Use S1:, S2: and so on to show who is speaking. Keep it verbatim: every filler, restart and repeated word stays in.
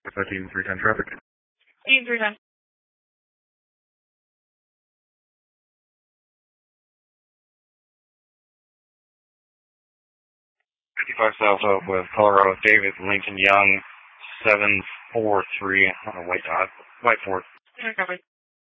S1: fifteen three ten traffic.
S2: fifteen three ten.
S3: fifty-five South Oak with Colorado David Lincoln Young, seven four three on a white dot, white Ford.
S2: Yeah, copy.